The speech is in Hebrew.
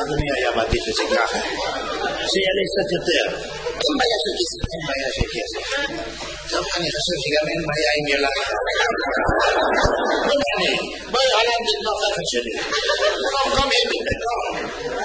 למי היה מעדיף את זה ככה? שיעלה קצת יותר. אין בעיה של כסף. אין בעיה של כסף. טוב, אני חושב שגם אין בעיה עם ילד. לא מעניין. בואי עליו את נוכחת שלי. לא, קומי, לא.